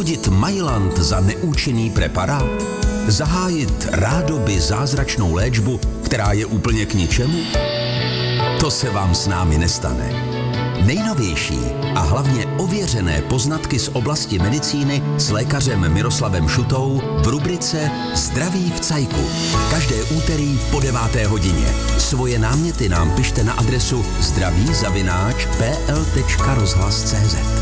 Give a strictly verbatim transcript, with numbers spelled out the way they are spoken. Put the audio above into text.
vyhodit Myland za neúčinný preparát? Zahájit rádoby zázračnou léčbu, která je úplně k ničemu? To se vám s námi nestane. Nejnovější a hlavně ověřené poznatky z oblasti medicíny s lékařem Miroslavem Šutou v rubrice Zdraví v cajku. Každé úterý po deváté hodině. Svoje náměty nám pište na adresu zdraví zavináč p l tečka rozhlas tečka c z.